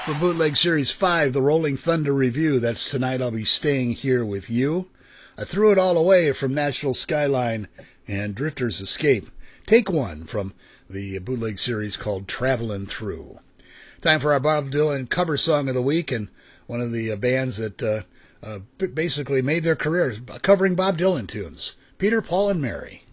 From Bootleg Series 5, the Rolling Thunder Review. That's Tonight I'll Be Staying Here With You. I Threw It All Away from Nashville Skyline and Drifter's Escape. Take one from the Bootleg Series called Travelin' Through. Time for our Bob Dylan cover song of the week, and one of the bands that basically made their careers covering Bob Dylan tunes. Peter, Paul, and Mary.